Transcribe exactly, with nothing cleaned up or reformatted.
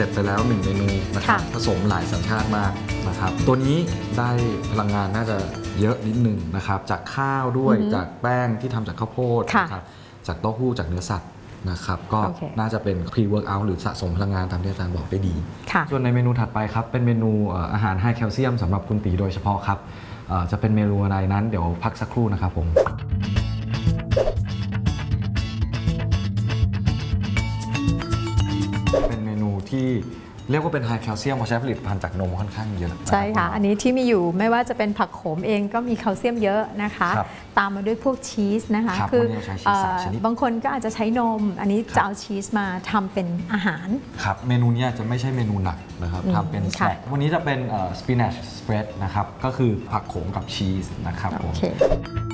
ร็จไปแล้วหนึ่งเมนูนะครับผสมหลายสัญชาติมากนะครับตัวนี้ได้พลังงานน่าจะเยอะนิดนึงนะครับจากข้าวด้วยจากแป้งที่ทำจากข้าวโพดนะครับจากเต้าหู้จากเนื้อสัตว์นะครับก็น่าจะเป็น pre workout หรือสะสมพลังงานตามที่อาจารย์บอกได้ดีส่วนในเมนูถัดไปครับเป็นเมนูอาหารไฮแคลเซียมสำหรับคุณตีโดยเฉพาะครับจะเป็นเมนูอะไรนั้นเดี๋ยวพักสักครู่นะครับผมเป็นเมนูที่เรียกว่าเป็นไฮแคลเซียมเพราะใช้ผลิตภัณฑ์จากนมค่อนข้างเยอะใช่ค่ะอันนี้ที่มีอยู่ไม่ว่าจะเป็นผักโขมเองก็มีแคลเซียมเยอะนะคะตามมาด้วยพวกชีสนะคะคือบางคนก็อาจจะใช้นมอันนี้จะเอาชีสมาทำเป็นอาหารครับเมนูนี้จะไม่ใช่เมนูหนักนะครับทำเป็นสแน็ควันนี้จะเป็นสปินัชสเปรดนะครับก็คือผักโขมกับชีสนะครับผม